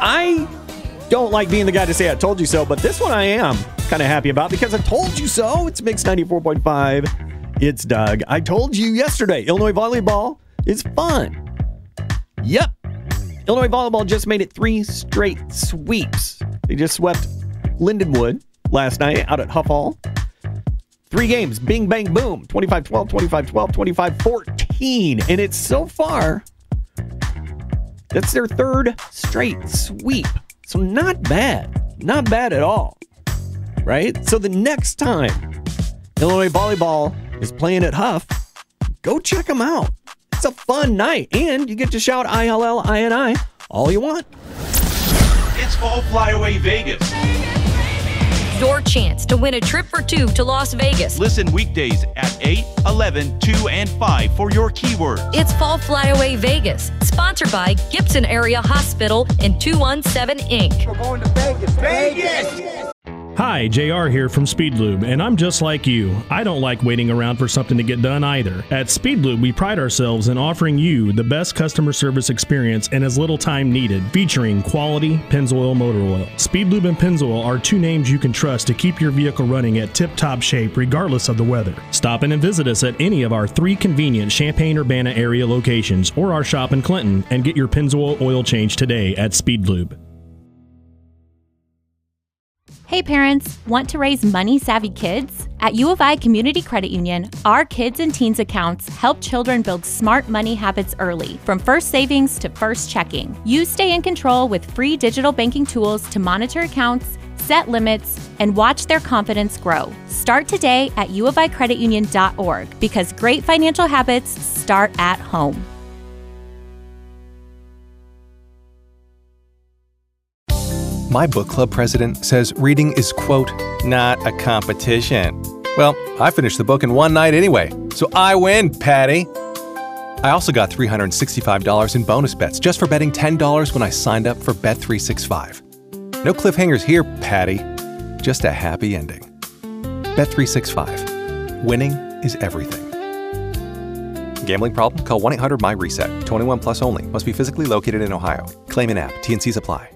I don't like being the guy to say I told you so, but this one I am kind of happy about because I told you so. It's Mix 94.5. It's Doug. I told you yesterday, Illinois volleyball is fun. Yep. Illinois volleyball just made it 3 straight sweeps. They just swept Lindenwood last night out at Huff Hall. 3 games, bing, bang, boom, 25-12, 25-12, 25-14. And it's so far, that's their 3rd straight sweep. So not bad. Not bad at all. Right? So the next time Illinois volleyball is playing at Huff, go check them out. It's a fun night. And you get to shout ILL-INI all you want. It's Fall Flyaway Vegas. Your chance to win a trip for 2 to Las Vegas. Listen weekdays at 8, 11, 2, and 5 for your keywords. It's Fall Flyaway Vegas, sponsored by Gibson Area Hospital and 217 Inc. We're going to Vegas. Vegas! Hi, JR here from Speed Lube, and I'm just like you. I don't like waiting around for something to get done either. At Speed Lube, we pride ourselves in offering you the best customer service experience in as little time needed, featuring quality Pennzoil motor oil. Speed Lube and Pennzoil are 2 names you can trust to keep your vehicle running at tip-top shape regardless of the weather. Stop in and visit us at any of our 3 convenient Champaign-Urbana area locations or our shop in Clinton and get your Pennzoil oil change today at Speed Lube. Hey parents, want to raise money-savvy kids? At U of I Community Credit Union, our Kids and Teens accounts help children build smart money habits early, from first savings to first checking. You stay in control with free digital banking tools to monitor accounts, set limits, and watch their confidence grow. Start today at uoficreditunion.org because great financial habits start at home. My book club president says reading is, quote, not a competition. Well, I finished the book in one night anyway, so I win, Patty. I also got $365 in bonus bets just for betting $10 when I signed up for Bet365. No cliffhangers here, Patty. Just a happy ending. Bet365. Winning is everything. Gambling problem? Call 1-800-MY-RESET. 21 plus only. Must be physically located in Ohio. Claim in app. T&Cs apply.